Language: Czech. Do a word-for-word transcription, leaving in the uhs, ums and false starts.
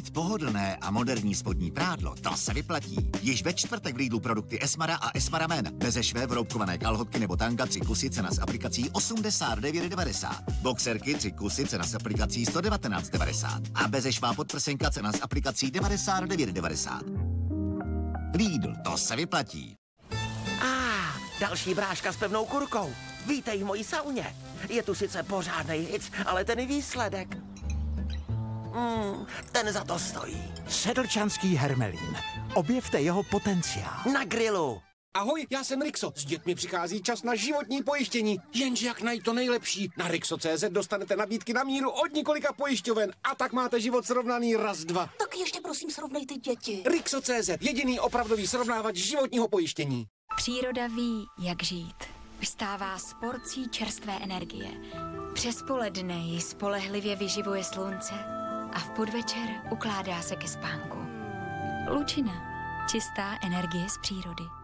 Mít pohodlné a moderní spodní prádlo, to se vyplatí. Již ve čtvrtek v Lidlu produkty Esmara a Esmara Men. Bezešvé vroubkované kalhotky nebo tanga tři kusy, cena s aplikací osmdesát devět devadesát. Boxerky tři kusy, cena s aplikací sto devatenáct devadesát. A bezešvá podprsenka, cena s aplikací devadesát devět devadesát. Lidl, to se vyplatí. A ah, další bráška s pevnou kurkou. Vítej v mojí sauně. Je tu sice pořádnej hic, ale ten výsledek... Mm, ten za to stojí. Sedlčanský hermelín. Objevte jeho potenciál. Na grilu. Ahoj, já jsem Rixo. S dětmi přichází čas na životní pojištění. Jenže jak najít to nejlepší? Na Rixo tečka cé zet dostanete nabídky na míru od několika pojišťoven a tak máte život srovnaný raz, dva. Tak ještě prosím srovnejte děti. Rixo tečka cé zet, jediný opravdový srovnávač životního pojištění. Příroda ví, jak žít. Vstává s porcí čerstvé energie. Přes poledne ji spolehlivě vyživuje slunce a v podvečer ukládá se ke spánku. Lučina. Čistá energie z přírody.